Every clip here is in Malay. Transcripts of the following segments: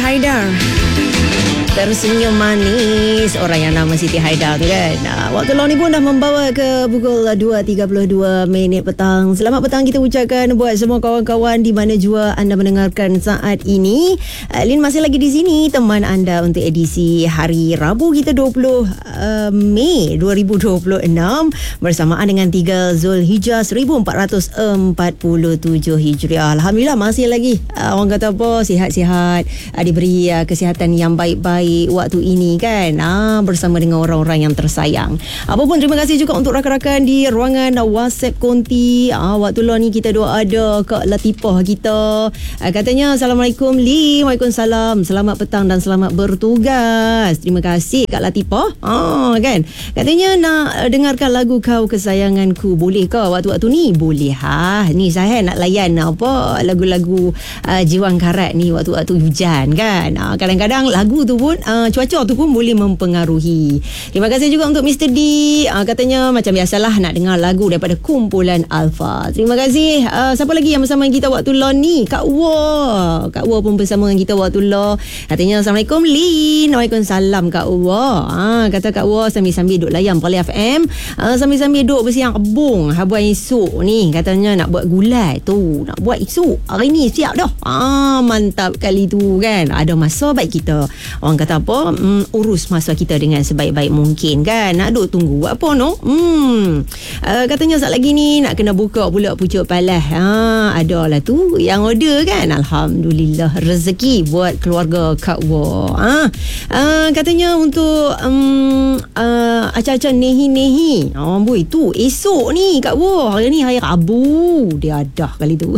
Haidar tersenyum manis, orang yang nama Siti Haidar tu kan. Waktu law ni pun dah membawa ke pukul 2.32 petang. Selamat petang kita ucapkan buat semua kawan-kawan di mana jua anda mendengarkan saat ini. Lin masih lagi di sini teman anda untuk edisi hari Rabu kita 20 Mei 2026 bersamaan dengan 3 Zulhijjah 1447 Hijriah. Alhamdulillah masih lagi orang kata apa, sihat-sihat, diberi kesihatan yang baik-baik waktu ini kan, bersama dengan orang-orang yang tersayang. Apapun, terima kasih juga untuk rakan-rakan di ruangan WhatsApp konti. Waktu law ni kita doa ada Kak Latifah kita, katanya Assalamualaikum Li. Waalaikumsalam, selamat petang dan selamat bertugas. Terima kasih Kak Latifah. Kan, katanya nak dengarkan lagu Kau Kesayanganku. Boleh ke waktu-waktu ni? Boleh ni saya nak layan apa lagu-lagu Jiwang Karat ni waktu-waktu hujan kan. Kadang-kadang lagu tu pun cuaca tu pun boleh mempengaruhi. Terima kasih juga untuk Mr. D, katanya macam biasalah nak dengar lagu daripada kumpulan Alpha. Terima kasih. Siapa lagi yang bersama kita waktu law ni? Kak Wa pun bersama dengan kita waktu law. Katanya Assalamualaikum Lin. Waalaikumsalam Kak Wa. Kata Kak Wa sambil-sambil duk layan Pali FM, sambil-sambil duk bersiang kebung habuan esok ni. Katanya nak buat gulai tu, nak buat esok hari ni siap dah. Mantap kali tu kan. Ada masa baik kita, orang kata apa, urus masa kita dengan sebaik-baik mungkin kan. Nak duk tunggu buat apa no. Katanya saat lagi ni nak kena buka pula pucuk palas. Adalah tu yang order kan. Alhamdulillah rezeki buat keluarga Kak Wa. Katanya untuk acar-acar nehi-nehi. Boy tu esok ni Kak Wa. Hari ni hari Rabu. Dia ada kali tu.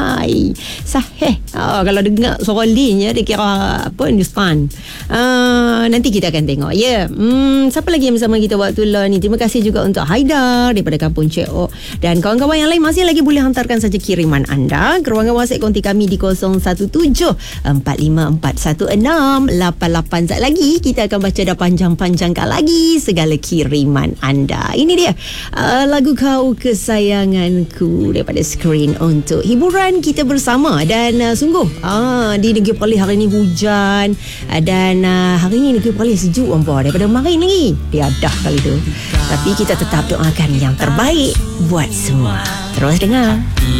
Sahih. Kalau dengar suara Lin ya, dia kira apa, Hindustan. Nanti kita akan tengok ya. Siapa lagi yang bersama kita waktu law ni? Terima kasih juga untuk Haidar daripada Kampung Ceo dan kawan-kawan yang lain. Masih lagi boleh hantarkan saja kiriman anda ke ruangan WhatsApp konti kami di 0174541688. Sekejap lagi kita akan baca dah panjang-panjangkan lagi segala kiriman anda. Ini dia lagu Kau Kesayanganku daripada Skrin untuk hiburan kita bersama. Dan sungguh di Negeri Perlis hari ni hujan, dan hari ni Negeri Perlis sejuk daripada kemarin lagi. Dia dah kali tu. Tapi kita tetap doakan yang terbaik buat semua. Terus dengar.